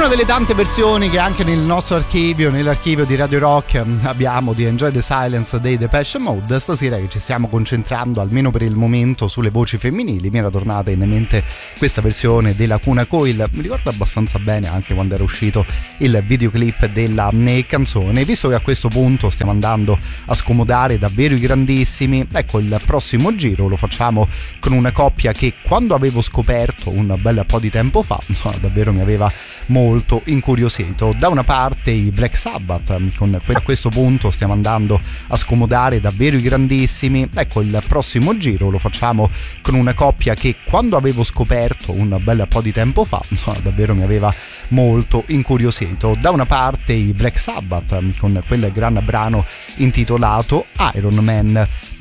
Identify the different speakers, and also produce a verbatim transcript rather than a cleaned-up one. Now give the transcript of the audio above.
Speaker 1: Una delle tante versioni che anche nel nostro archivio, nell'archivio di Radio Rock, abbiamo di Enjoy the Silence dei Depeche Mode. Stasera che ci stiamo concentrando, almeno per il momento, sulle voci femminili, mi era tornata in mente questa versione della Cuna Coil. Mi ricordo abbastanza bene anche quando era uscito il videoclip della canzone. Visto che a questo punto stiamo andando a scomodare davvero i grandissimi, ecco, il prossimo giro lo facciamo con una coppia che quando avevo scoperto un bel po' di tempo fa, no, davvero mi aveva molto incuriosito. Da una parte i Black Sabbath, con a questo punto stiamo andando a scomodare davvero i grandissimi, ecco, il prossimo giro lo facciamo con una coppia che quando avevo scoperto un bel po' di tempo fa, no, davvero mi aveva molto incuriosito. Da una parte i Black Sabbath con quel gran brano intitolato Iron Man,